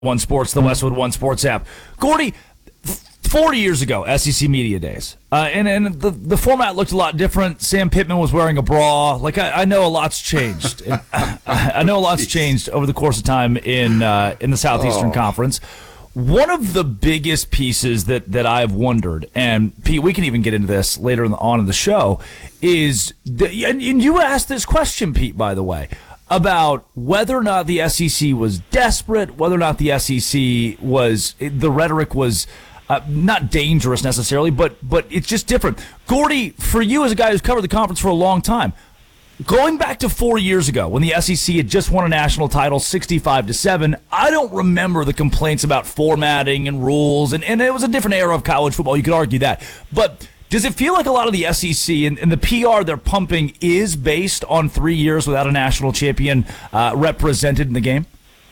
One Sports, the Westwood One Sports app. Gordy, 40 years ago, SEC Media Days, and the format looked a lot different. Sam Pittman was wearing a bra. Like, I know a lot's changed. I know a lot's changed over the course of time in the Southeastern Conference. One of the biggest pieces that I've wondered, and Pete, we can even get into this later on in the show, is, and you asked this question, Pete, by the way, about whether or not the SEC was desperate, whether or not the SEC was, the rhetoric was not dangerous necessarily, but it's just different. Gordy, for you as a guy who's covered the conference for a long time, going back to 4 years ago when the SEC had just won a national title 65-7, I don't remember the complaints about formatting and rules, and it was a different era of college football, you could argue that. But does it feel like a lot of the SEC and the PR they're pumping is based on 3 years without a national champion represented in the game?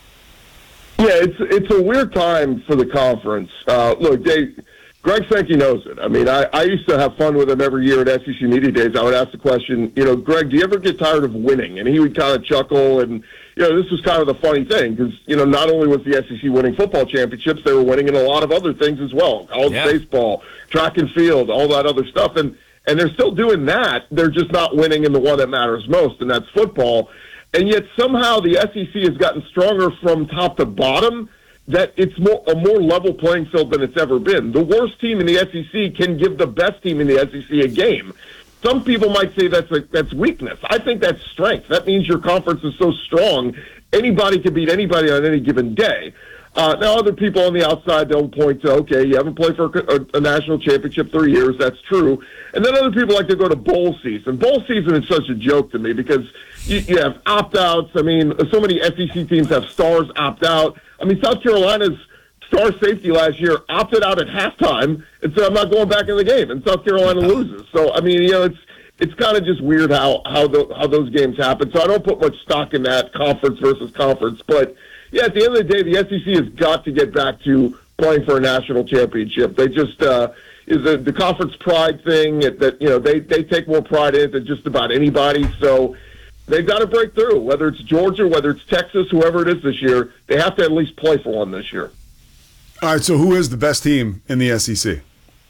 Yeah, it's a weird time for the conference. Look, Greg Sankey knows it. I mean, I used to have fun with him every year at SEC Media Days. I would ask the question, Greg, do you ever get tired of winning? And he would kind of chuckle, and this was kind of the funny thing because not only was the SEC winning football championships, they were winning in a lot of other things as well, college baseball, track and field, all that other stuff, and they're still doing that. They're just not winning in the one that matters most, and that's football. And yet somehow the SEC has gotten stronger from top to bottom, that it's a more level playing field than it's ever been. The worst team in the SEC can give the best team in the SEC a game. Some people might say that's weakness. I think that's strength. That means your conference is so strong, anybody can beat anybody on any given day. Now, other people on the outside don't point to, okay, you haven't played for a national championship 3 years. That's true. And then other people like to go to bowl season. Bowl season is such a joke to me because you have opt-outs. I mean, so many SEC teams have stars opt out. I mean, South Carolina's star safety last year opted out at halftime and said, I'm not going back in the game, and South Carolina loses. So, I mean, it's kind of just weird how those games happen. So I don't put much stock in that conference versus conference. But, yeah, at the end of the day, the SEC has got to get back to playing for a national championship. They just is the conference pride thing that they take more pride in it than just about anybody. So they've got to break through. Whether it's Georgia, whether it's Texas, whoever it is this year, they have to at least play for one this year. All right, so who is the best team in the SEC?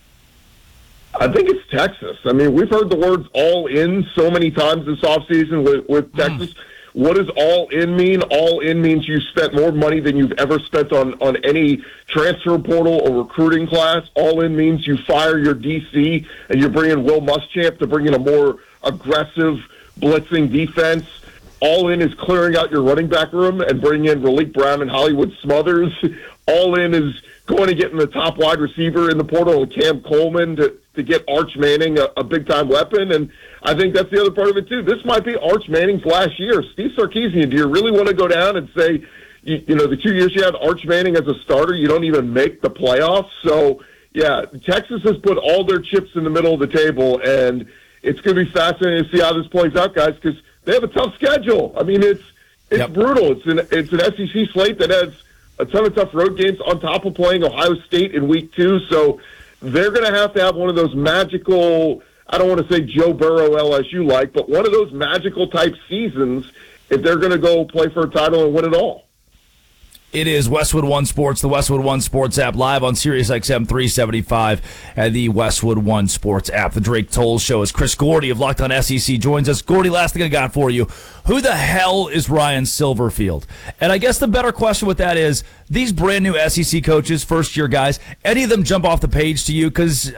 I think it's Texas. I mean, we've heard the words all in so many times this offseason with Texas. What does all in mean? All in means you spent more money than you've ever spent on any transfer portal or recruiting class. All in means you fire your DC and you're bringing Will Muschamp to bring in a more aggressive blitzing defense. All in is clearing out your running back room and bringing in Raleek Brown and Hollywood Smothers. All in is going to get in the top wide receiver in the portal, Cam Coleman, to get Arch Manning a big-time weapon. And I think that's the other part of it, too. This might be Arch Manning's last year. Steve Sarkisian, do you really want to go down and say, the 2 years you had Arch Manning as a starter, you don't even make the playoffs? So, yeah, Texas has put all their chips in the middle of the table, and it's going to be fascinating to see how this plays out, guys, because they have a tough schedule. I mean, it's brutal. It's an SEC slate that has a ton of tough road games on top of playing Ohio State in week 2. So they're going to have one of those magical, I don't want to say Joe Burrow LSU like, but one of those magical type seasons if they're going to go play for a title and win it all. It is Westwood One Sports, the Westwood One Sports app, live on SiriusXM 375 and the Westwood One Sports app. The Drake Toll Show is Chris Gordy of Locked On SEC joins us. Gordy, last thing I got for you. Who the hell is Ryan Silverfield? And I guess the better question with that is, these brand new SEC coaches, first-year guys, any of them jump off the page to you? Because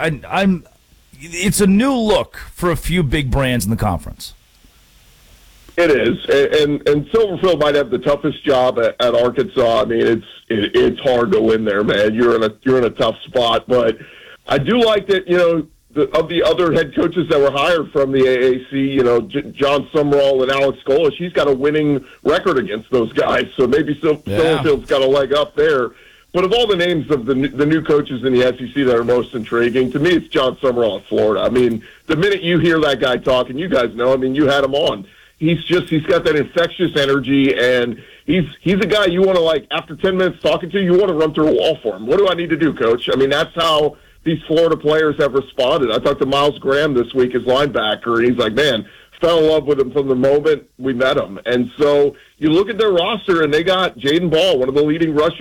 it's a new look for a few big brands in the conference. It is, and Silverfield might have the toughest job at Arkansas. I mean, it's hard to win there, man. You're in a tough spot, but I do like that. Of the other head coaches that were hired from the AAC, John Sumrall and Alex Golesh, he's got a winning record against those guys. So maybe Silverfield's got a leg up there. But of all the names of the new coaches in the SEC that are most intriguing, to me, it's John Sumrall at Florida. I mean, the minute you hear that guy talking, you guys know. I mean, you had him on. He's got that infectious energy, and he's a guy you want to, after 10 minutes talking to, you want to run through a wall for him. What do I need to do, Coach? I mean, that's how these Florida players have responded. I talked to Miles Graham this week, his linebacker, and he's like, man, fell in love with him from the moment we met him. And so, you look at their roster, and they got Jaden Ball, one of the leading rushers